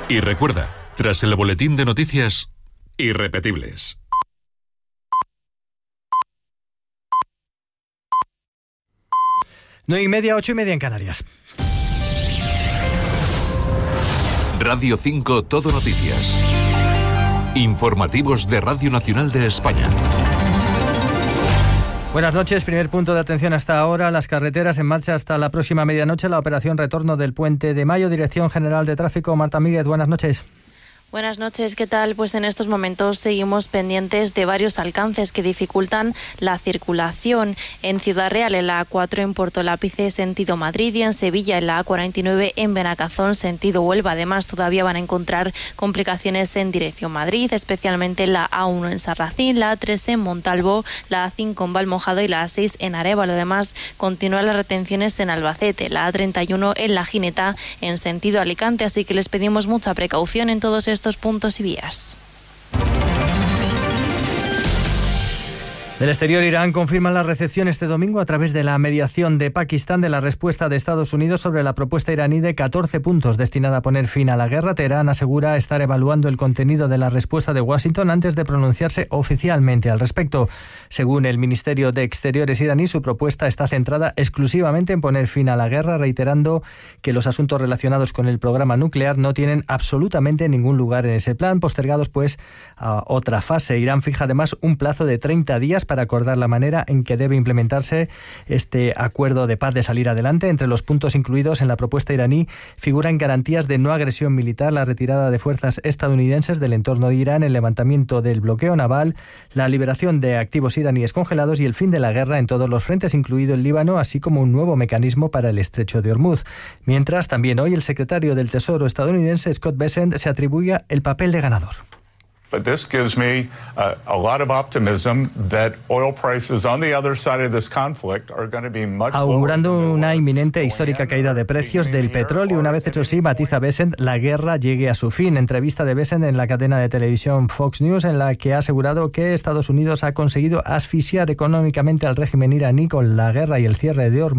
Y recuerda, tras el boletín de noticias, irrepetibles. Nueve y media, 8:30 en Canarias. Radio 5 Todo Noticias. Informativos de Radio Nacional de España. Buenas noches. Primer punto de atención hasta ahora. Las carreteras en marcha hasta la próxima medianoche. La operación retorno del Puente de Mayo. Dirección General de Tráfico, Marta Míguez. Buenas noches. Buenas noches, ¿qué tal? Pues en estos momentos seguimos pendientes de varios alcances que dificultan la circulación. En Ciudad Real, en la A4 en Puerto Lápice, sentido Madrid, y en Sevilla, en la A49 en Benacazón, sentido Huelva. Además, todavía van a encontrar complicaciones en dirección Madrid, especialmente la A1 en Sarracín, la A3 en Montalvo, la A5 en Valmojado y la A6 en Arévalo. Además, continúan las retenciones en Albacete, la A31 en La Gineta, en sentido Alicante, así que les pedimos mucha precaución en todos estos puntos y vías. Del exterior, Irán confirma la recepción este domingo a través de la mediación de Pakistán de la respuesta de Estados Unidos sobre la propuesta iraní de 14 puntos destinada a poner fin a la guerra. Teherán asegura estar evaluando el contenido de la respuesta de Washington antes de pronunciarse oficialmente al respecto. Según el Ministerio de Exteriores iraní, su propuesta está centrada exclusivamente en poner fin a la guerra, reiterando que los asuntos relacionados con el programa nuclear no tienen absolutamente ningún lugar en ese plan, postergados pues a otra fase. Irán fija además un plazo de 30 días para acordar la manera en que debe implementarse este acuerdo de paz de salir adelante. Entre los puntos incluidos en la propuesta iraní figuran garantías de no agresión militar, la retirada de fuerzas estadounidenses del entorno de Irán, el levantamiento del bloqueo naval, la liberación de activos iraníes congelados y el fin de la guerra en todos los frentes, incluido el Líbano, así como un nuevo mecanismo para el estrecho de Hormuz. Mientras, también hoy el secretario del Tesoro estadounidense, Scott Bessent, se atribuye el papel de ganador. But this gives me a lot of optimism that oil prices on the other side of this conflict are going to be much lower. Augurando una inminente e histórica caída de precios del petróleo. Una vez hecho así, matiza Bessent, la guerra llegue a su fin. Entrevista de Bessent en la cadena de televisión Fox News, en la que ha asegurado que Estados Unidos ha conseguido asfixiar económicamente al régimen iraní con la guerra y el cierre de Hormuz.